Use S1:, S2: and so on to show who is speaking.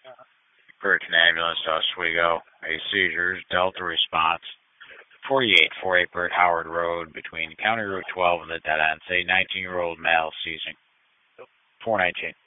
S1: American Ambulance to Oswego. A seizures. Delta response. 4848 Burt Howard Road between County Route 12 and the dead end. Say 19-year-old male seizing. 419.